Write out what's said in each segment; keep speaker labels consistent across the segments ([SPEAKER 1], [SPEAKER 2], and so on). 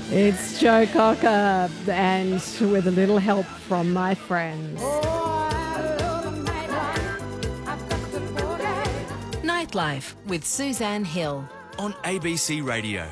[SPEAKER 1] It's Joe Cocker, and with a little help from my friends.
[SPEAKER 2] Nightlife with Suzanne Hill
[SPEAKER 3] on ABC Radio.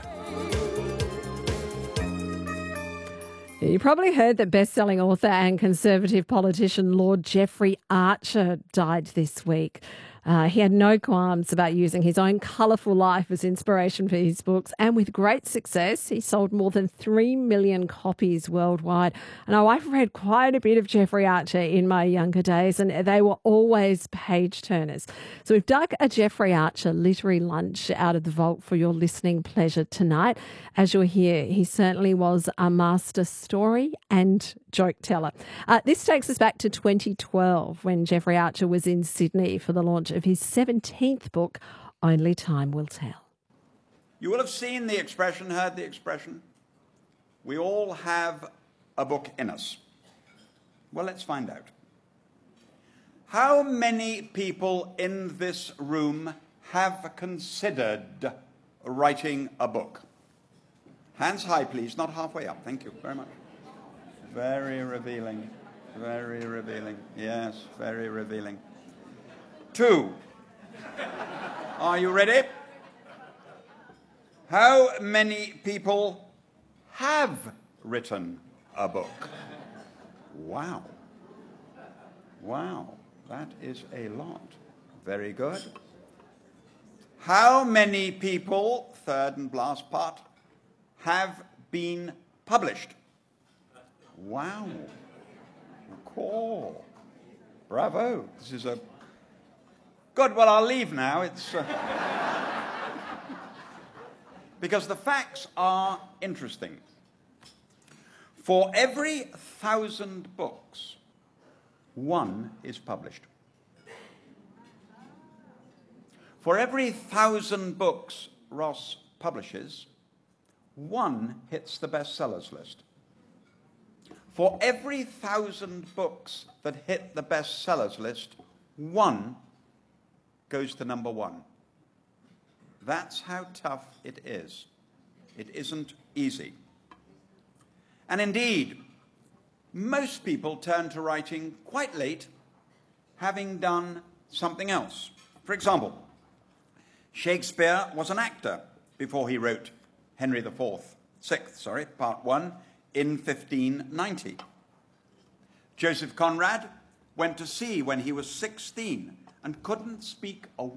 [SPEAKER 1] You probably heard that best-selling author and Conservative politician Lord Jeffrey Archer died this week. He had no qualms about using his own colourful life as inspiration for his books, and with great success, he sold more than 3 million copies worldwide. Now, I've read quite a bit of Jeffrey Archer in my younger days, and they were always page-turners. So we've dug a Jeffrey Archer literary lunch out of the vault for your listening pleasure tonight. As you'll hear, he certainly was a master story and joke teller. This takes us back to 2012 when Jeffrey Archer was in Sydney for the launch of his 17th book, Only Time Will Tell.
[SPEAKER 4] You will have seen the expression, heard the expression. We all have a book in us. Well, let's find out. How many people in this room have considered writing a book? Hands high, please, not halfway up. Thank you very much. Very revealing. Very revealing. Yes, very revealing. 2. Are you ready? How many people have written a book? Wow. Wow, that is a lot. Very good. How many people, third and last part, have been published? Wow. Cool. Bravo. This is a... Good, well, I'll leave now. It's because the facts are interesting. For every 1,000 books, 1 is published. For every 1,000 books Ross publishes, 1 hits the bestsellers list. For every 1,000 books that hit the bestsellers list, 1 goes to number 1. That's how tough it is. It isn't easy. And indeed, most people turn to writing quite late, having done something else. For example, Shakespeare was an actor before he wrote Henry VI, Part 1, in 1590. Joseph Conrad went to sea when he was 16 and couldn't speak a